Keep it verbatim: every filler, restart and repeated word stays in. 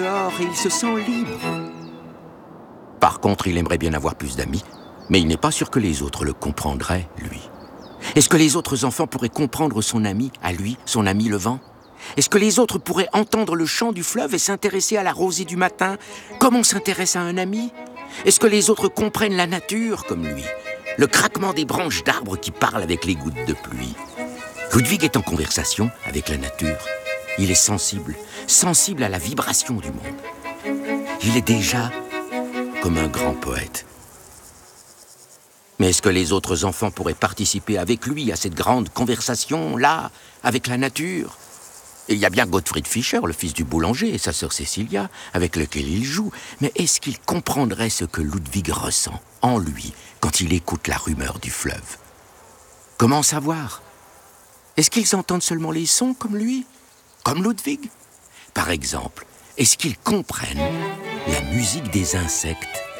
dehors et il se sent libre. Par contre, il aimerait bien avoir plus d'amis, mais il n'est pas sûr que les autres le comprendraient, lui. Est-ce que les autres enfants pourraient comprendre son ami, à lui, son ami le vent? Est-ce que les autres pourraient entendre le chant du fleuve et s'intéresser à la rosée du matin, comme on s'intéresse à un ami? Est-ce que les autres comprennent la nature, comme lui? Le craquement des branches d'arbres qui parlent avec les gouttes de pluie? Ludwig est en conversation avec la nature. Il est sensible, sensible à la vibration du monde. Il est déjà comme un grand poète. Mais est-ce que les autres enfants pourraient participer avec lui à cette grande conversation-là, avec la nature? Il y a bien Gottfried Fischer, le fils du boulanger, et sa sœur Cécilia, avec lequel il joue. Mais est-ce qu'il comprendrait ce que Ludwig ressent en lui quand il écoute la rumeur du fleuve? Comment savoir? Est-ce qu'ils entendent seulement les sons comme lui? Comme Ludwig? Par exemple, est-ce qu'ils comprennent la musique des insectes